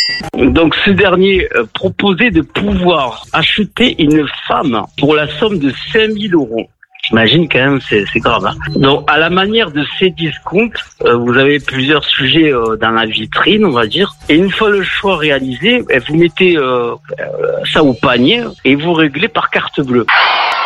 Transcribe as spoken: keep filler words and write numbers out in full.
Donc ce dernier euh, proposait de pouvoir acheter une femme pour la somme de cinq mille euros. J'imagine quand même, c'est, c'est grave. Hein. Donc, à la manière de ces discounts, euh, vous avez plusieurs sujets euh, dans la vitrine, on va dire. Et une fois le choix réalisé, vous mettez euh, ça au panier et vous réglez par carte bleue.